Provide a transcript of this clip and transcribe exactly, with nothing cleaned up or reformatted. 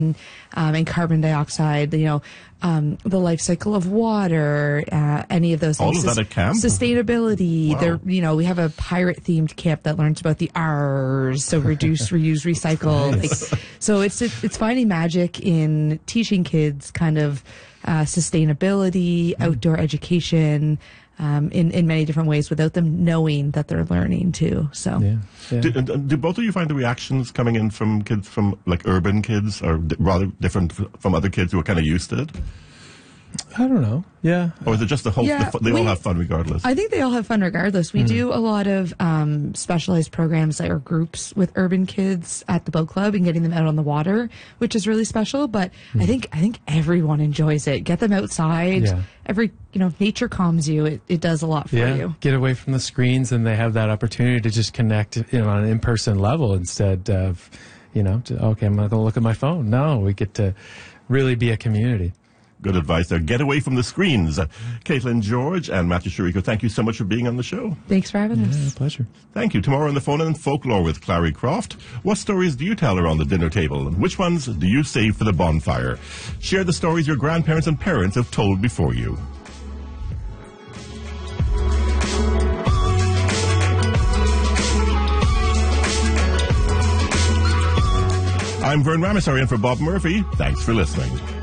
Um, and carbon dioxide, you know, um, the life cycle of water, uh, any of those All things. of that at camp? Sustainability. Wow. There, you know, we have a pirate-themed camp that learns about the R's, so reduce, reuse, recycle. Nice. Like, so it's it's finding magic in teaching kids kind of uh, sustainability, mm. outdoor education. Um, in, in many different ways without them knowing that they're learning too. So, yeah, yeah. Do, do both of you find the reactions coming in from kids from like urban kids are d- rather different f- from other kids who are kind of used to it? I don't know. Yeah. Or is it just the whole, Yeah, the fu- they we- all have fun regardless? I think they all have fun regardless. We mm. do a lot of um, specialized programs or groups with urban kids at the boat club and getting them out on the water, which is really special. But mm. I think I think everyone enjoys it. Get them outside. Yeah. Every you know, if nature calms you, it, it does a lot for yeah. you. Get away from the screens, and they have that opportunity to just connect, you know, on an in-person level instead of, you know, to, okay, I'm not going to look at my phone. No, we get to really be a community. Good advice there. Get away from the screens. Uh, Caitlin George and Matthew Chirico, thank you so much for being on the show. Thanks for having yeah, us. Pleasure. Thank you. Tomorrow on the phone and folklore with Clary Croft. What stories do you tell around the dinner table? And which ones do you save for the bonfire? Share the stories your grandparents and parents have told before you. I'm Vern Ramasarian for Bob Murphy. Thanks for listening.